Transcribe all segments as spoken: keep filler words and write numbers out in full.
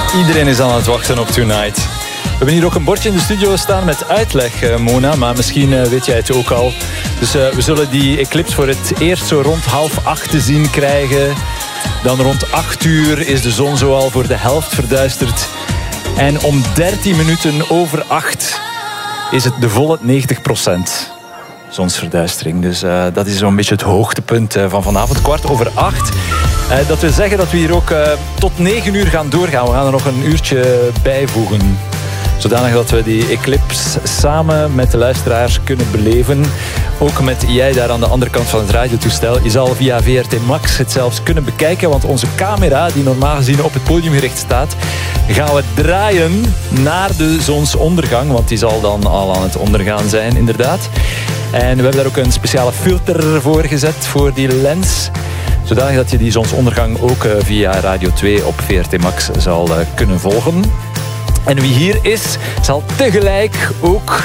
Iedereen is aan het wachten op Tonight. We hebben hier ook een bordje in de studio staan met uitleg, uh, Mona. Maar misschien uh, weet jij het ook al. Dus uh, we zullen die eclipse voor het eerst zo rond half acht te zien krijgen. Dan rond acht uur is de zon zo al voor de helft verduisterd. En om dertien minuten over acht is het de volle negentig procent zonsverduistering. Dus uh, dat is zo'n beetje het hoogtepunt uh, van vanavond. Kwart over acht. Uh, dat wil zeggen dat we hier ook uh, tot negen uur gaan doorgaan. We gaan er nog een uurtje bijvoegen. Zodanig dat we die eclipse samen met de luisteraars kunnen beleven. Ook met jij daar aan de andere kant van het radiotoestel. Je zal via V R T Max het zelfs kunnen bekijken. Want onze camera, die normaal gezien op het podium gericht staat, gaan we draaien naar de zonsondergang. Want die zal dan al aan het ondergaan zijn, inderdaad. En we hebben daar ook een speciale filter voor gezet, voor die lens. Zodanig dat je die zonsondergang ook via Radio twee op V R T Max zal kunnen volgen. En wie hier is, zal tegelijk ook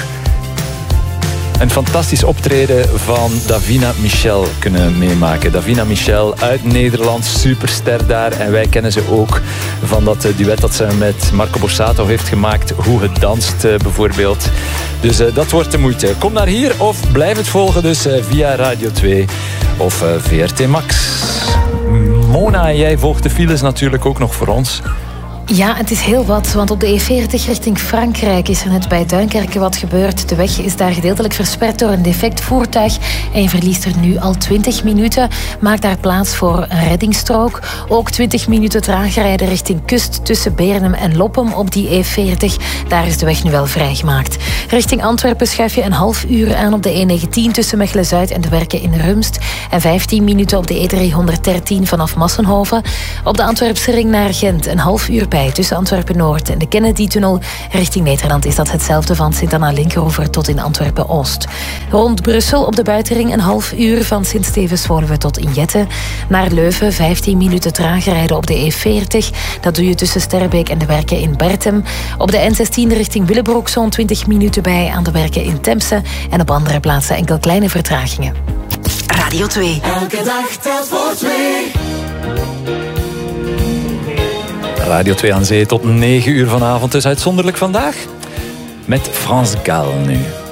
een fantastisch optreden van Davina Michel kunnen meemaken. Davina Michel uit Nederland, superster daar. En wij kennen ze ook van dat duet dat ze met Marco Borsato heeft gemaakt. Hoe het danst bijvoorbeeld. Dus uh, dat wordt de moeite. Kom naar hier of blijf het volgen dus uh, via Radio twee of uh, V R T Max. Mona, jij volgt de files natuurlijk ook nog voor ons. Ja, het is heel wat, want op de E veertig richting Frankrijk is er net bij Duinkerke wat gebeurd. De weg is daar gedeeltelijk versperd door een defect voertuig en je verliest er nu al twintig minuten. Maak daar plaats voor een reddingsstrook. Ook twintig minuten traag rijden richting kust tussen Beernem en Loppem op die E veertig. Daar is de weg nu wel vrijgemaakt. Richting Antwerpen schuif je een half uur aan op de E negentien tussen Mechelen-Zuid en de Werken in Rumst. En vijftien minuten op de E driehonderddertien vanaf Massenhoven. Op de Antwerpse ring naar Gent een half uur bij tussen Antwerpen-Noord en de Kennedy-tunnel. Richting Nederland is dat hetzelfde van Sint-Anna-Linkeroever tot in Antwerpen-Oost. Rond Brussel op de buitenring een half uur van Sint-Stevens-Woluwe tot in Jette. Naar Leuven vijftien minuten traag rijden op de E veertig. Dat doe je tussen Sterbeek en de Werken in Bertem. Op de N zestien richting Willebroek zo'n twintig minuten bij aan de Werken in Temse. En op andere plaatsen enkel kleine vertragingen. Radio twee. Elke dag telt voor twee. Radio twee aan zee tot negen uur vanavond. Dus uitzonderlijk vandaag met France Gall nu.